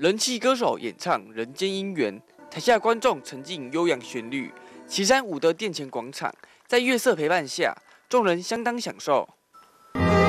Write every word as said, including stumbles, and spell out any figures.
人气歌手演唱《人间姻缘》，台下观众沉浸悠扬旋律。旗山武德殿前广场，在月色陪伴下，众人相当享受。